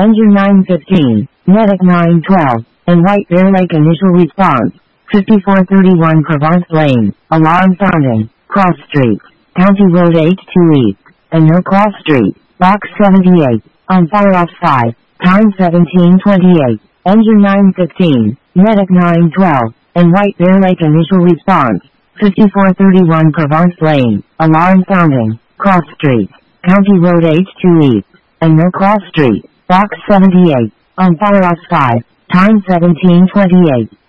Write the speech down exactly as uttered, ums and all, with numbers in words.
Engine nine fifteen, Medic nine twelve, and White Bear Lake initial response. fifty-four thirty-one Provence Lane, alarm sounding, cross street, County Road H two East, and no cross street, box seventy-eight, on fire off five, time seventeen twenty-eight, Engine nine fifteen, Medic nine twelve, and White Bear Lake initial response. fifty-four thirty-one Provence Lane, alarm sounding, cross street, County Road H two East, and no cross street, box seventy-eight, on fire off five, time seventeen twenty-eight.